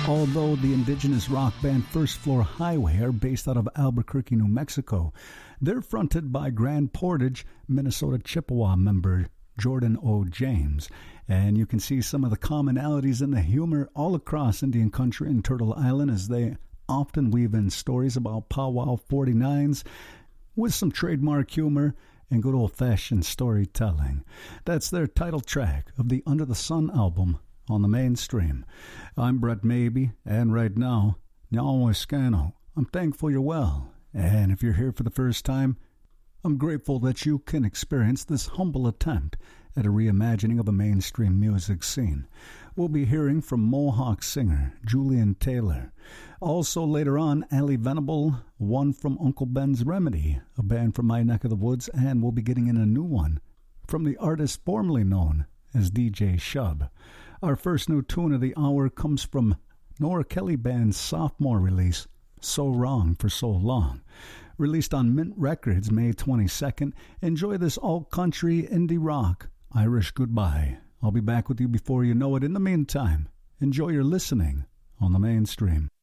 Although the indigenous rock band First Floor Highway are based out of Albuquerque, New Mexico, they're fronted by Grand Portage, Minnesota Chippewa member Jordan O. James. And you can see some of the commonalities in the humor all across Indian country and Turtle Island, as they often weave in stories about powwow 49s with some trademark humor and good old-fashioned storytelling. That's their title track of the Under the Sun album on the Mainstream. I'm Brett Mabey, and right now, Nyawescano. I'm thankful you're well, and if you're here for the first time, I'm grateful that you can experience this humble attempt at a reimagining of a mainstream music scene. We'll be hearing from Mohawk singer Julian Taylor. Also later on, Allie Venable, one from Uncle Ben's Remedy, a band from my neck of the woods, and we'll be getting in a new one from the artist formerly known as DJ Shub. Our first new tune of the hour comes from Nora Kelly Band's sophomore release, So Wrong for So Long. Released on Mint Records May 22nd, enjoy this all-country indie rock, Irish Goodbye. I'll be back with you before you know it. In the meantime, enjoy your listening on the Mainstream.